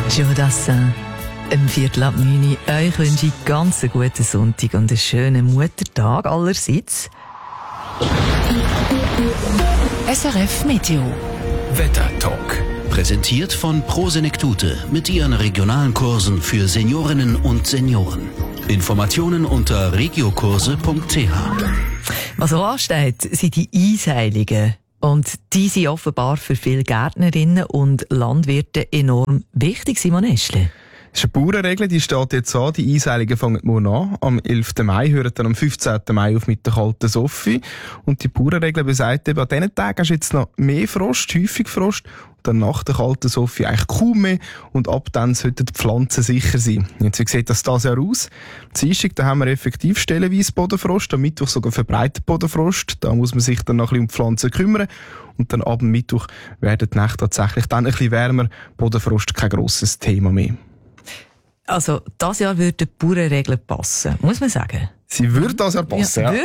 Joe Dassin, im 8:45. Euch wünsche ich ganz einen guten Sonntag und einen schönen Muttertag allerseits. SRF Meteo. Wetter-Talk. Präsentiert von Prosenektute mit ihren regionalen Kursen für Seniorinnen und Senioren. Informationen unter regiokurse.ch. Was so ansteht, sind die Eisheiligen. Und die sind offenbar für viele Gärtnerinnen und Landwirte enorm wichtig, Simon Eschle. Das ist eine Bauernregel, die steht jetzt an. Die Eisheiligen fangen morgen an. Am 11. Mai hören dann am 15. Mai auf mit der kalten Soffi. Und die Bauernregel besagt eben, an diesen Tagen hast du jetzt noch mehr Frost, häufig Frost. Und dann nach der kalten Soffi eigentlich kaum mehr. Und ab dann sollten die Pflanzen sicher sein. Jetzt, wie sieht das dieses Jahr aus? Am Dienstag, da haben wir effektiv stellenweise Bodenfrost. Am Mittwoch sogar verbreitet Bodenfrost. Da muss man sich dann noch ein bisschen um die Pflanzen kümmern. Und dann ab dem Mittwoch werden die Nächte tatsächlich dann ein bisschen wärmer. Bodenfrost kein grosses Thema mehr. Also, dieses Jahr würde die Bauernregel passen, muss man sagen. Sie würde das ja passen, ja.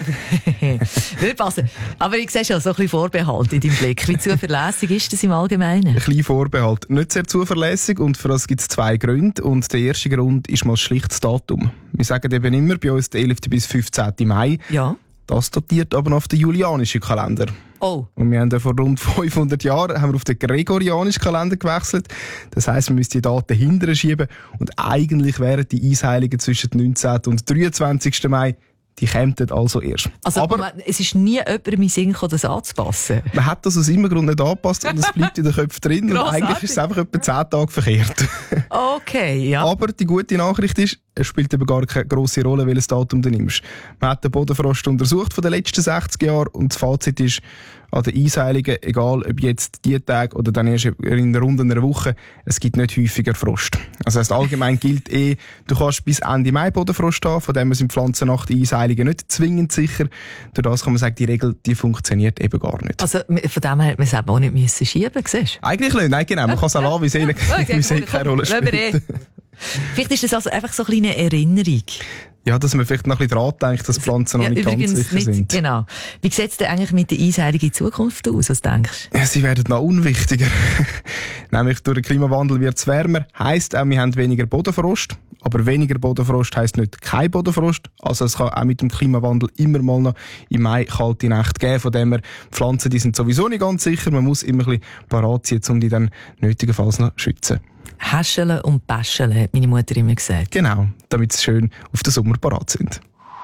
Würde passen. Aber ich sehe schon so ein bisschen Vorbehalt in deinem Blick. Wie zuverlässig ist das im Allgemeinen? Ein kleiner Vorbehalt. Nicht sehr zuverlässig und für das gibt es 2 Gründe. Und der erste Grund ist mal schlicht das Datum. Wir sagen eben immer bei uns der 11. bis 15. Mai. Ja. Das datiert aber noch auf den julianischen Kalender. Oh. Und wir haben vor rund 500 Jahren auf den gregorianischen Kalender gewechselt. Das heisst, wir müssen die Daten hinterher schieben. Und eigentlich wären die Eisheiligen zwischen dem 19. und 23. Mai, die kämen also erst. Also, aber es ist nie jemandem in Sinn gekommen, das anzupassen. Man hat das aus irgendeinem Grund nicht angepasst und es bleibt in den Köpfen drin. Und eigentlich ist es einfach etwa 10 Tage verkehrt. Okay, ja. Aber die gute Nachricht ist, es spielt eben gar keine grosse Rolle, welches Datum du nimmst. Man hat den Bodenfrost untersucht von den letzten 60 Jahren und das Fazit ist, an den Eisheiligen, egal ob jetzt die Tage oder dann erst in rund einer Woche, es gibt nicht häufiger Frost. Also das heisst, allgemein gilt du kannst bis Ende Mai Bodenfrost haben, von dem sind Pflanzen nach den Eisheiligen nicht zwingend sicher. Durch das kann man sagen, die Regel, die funktioniert eben gar nicht. Also von dem her hätte man es eben auch nicht müssen schieben, siehst du? Eigentlich nicht, nein, genau. Man kann es auch lassen, wie es keine Rolle spielt. Vielleicht ist das also einfach so eine kleine Erinnerung. Ja, dass man vielleicht noch ein bisschen dran denkt, dass Pflanzen noch nicht ganz sicher sind. Genau. Wie sieht es denn eigentlich mit den Eisheiligen in Zukunft aus? Was denkst du? Ja, sie werden noch unwichtiger. Nämlich durch den Klimawandel wird es wärmer. Heisst auch, wir haben weniger Bodenfrost. Aber weniger Bodenfrost heisst nicht kein Bodenfrost. Also es kann auch mit dem Klimawandel immer mal noch im Mai kalte Nächte geben. Von dem her, Pflanzen, die sind sowieso nicht ganz sicher. Man muss immer ein bisschen parat sein, um die dann nötigenfalls noch zu schützen. Häscheln und Päscheln, hat meine Mutter immer gesagt. Genau, damit sie schön auf den Sommer parat sind.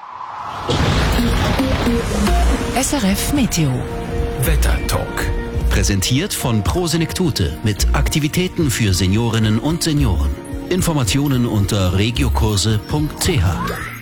SRF Meteo. Wetter-Talk. Präsentiert von Prosenektute mit Aktivitäten für Seniorinnen und Senioren. Informationen unter regiokurse.ch.